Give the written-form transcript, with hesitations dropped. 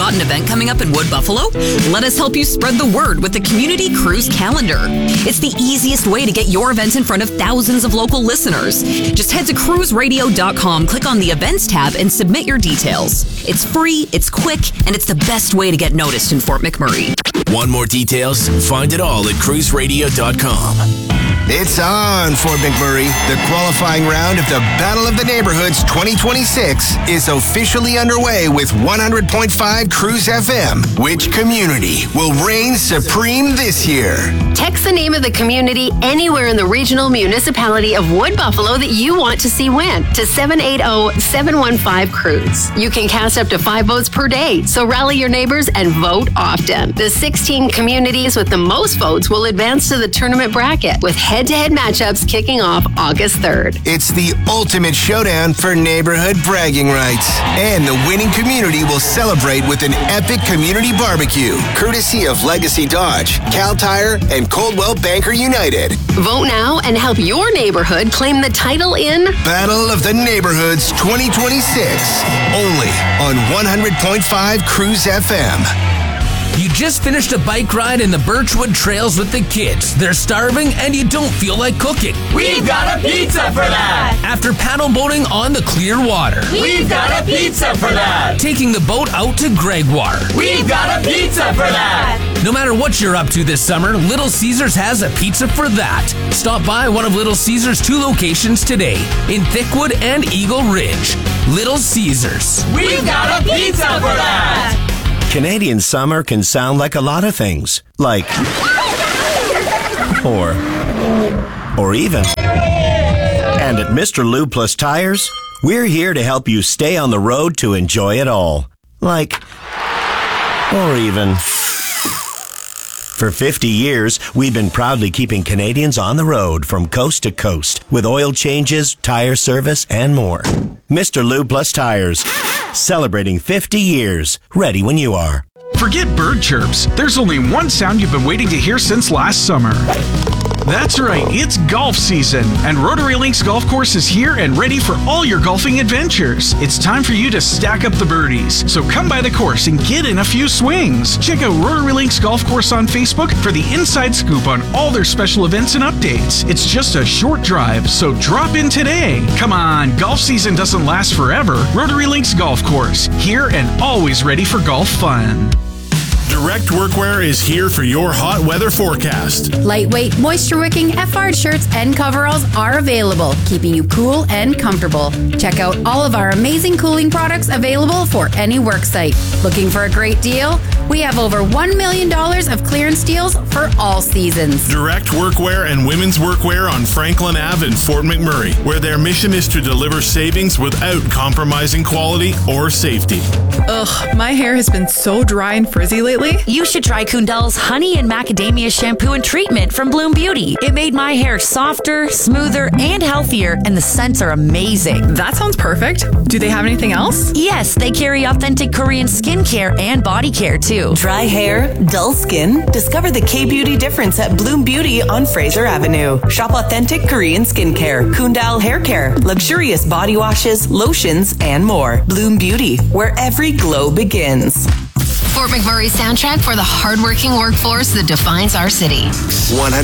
Got an event coming up in Wood Buffalo? Let us help you spread the word with the Community Cruise Calendar. It's the easiest way to get your events in front of thousands of local listeners. Just head to cruiseradio.com, click on the events tab, and submit your details. It's free, it's quick, and it's the best way to get noticed in Fort McMurray. Want more details? Find it all at cruiseradio.com. It's on, Fort McMurray. The qualifying round of the Battle of the Neighborhoods 2026 is officially underway with 100.5 Cruise FM. Which community will reign supreme this year? Text the name of the community anywhere in the regional municipality of Wood Buffalo that you want to see win to 780-715-CRUISE. You can cast up to 5 votes per day, so rally your neighbors and vote often. The 16 communities with the most votes will advance to the tournament bracket with head-to-head matchups kicking off August 3rd. It's the ultimate showdown for neighborhood bragging rights. And the winning community will celebrate with an epic community barbecue, courtesy of Legacy Dodge, Cal Tire, and Coldwell Banker United. Vote now and help your neighborhood claim the title in Battle of the Neighborhoods 2026. Only on 100.5 Cruise FM. You just finished a bike ride in the Birchwood Trails with the kids. They're starving and you don't feel like cooking. We've got a pizza for that! After paddle boating on the clear water. We've got a pizza for that! Taking the boat out to Gregoire. We've got a pizza for that! No matter what you're up to this summer, Little Caesars has a pizza for that. Stop by one of Little Caesars' 2 locations today in Thickwood and Eagle Ridge. Little Caesars. We've got a pizza for that! Canadian summer can sound like a lot of things. Like, or even. And at Mr. Lube Plus Tires, we're here to help you stay on the road to enjoy it all. Like, or even. For 50 years, we've been proudly keeping Canadians on the road from coast to coast with oil changes, tire service, and more. Mr. Lube Plus Tires, celebrating 50 years. Ready when you are. Forget bird chirps. There's only one sound you've been waiting to hear since last summer. That's right, it's golf season, and Rotary Links Golf Course is here and ready for all your golfing adventures. It's time for you to stack up the birdies, so come by the course and get in a few swings. Check out Rotary Links Golf Course on Facebook for the inside scoop on all their special events and updates. It's just a short drive, so drop in today. Come on, golf season doesn't last forever. Rotary Links Golf Course, here and always ready for golf fun. Direct Workwear is here for your hot weather forecast. Lightweight, moisture-wicking FR shirts and coveralls are available, keeping you cool and comfortable. Check out all of our amazing cooling products available for any work site. Looking for a great deal? We have over $1 million of clearance deals for all seasons. Direct Workwear and Women's Workwear on Franklin Ave in Fort McMurray, where their mission is to deliver savings without compromising quality or safety. Ugh, my hair has been so dry and frizzy lately. You should try Kundal's Honey and Macadamia Shampoo and Treatment from Bloom Beauty. It made my hair softer, smoother, and healthier, and the scents are amazing. That sounds perfect. Do they have anything else? Yes, they carry authentic Korean skincare and body care, too. Dry hair, dull skin? Discover the K-Beauty difference at Bloom Beauty on Fraser Avenue. Shop authentic Korean skincare, Kundal hair care, luxurious body washes, lotions, and more. Bloom Beauty, where every glow begins. Fort McMurray soundtrack for the hardworking workforce that defines our city.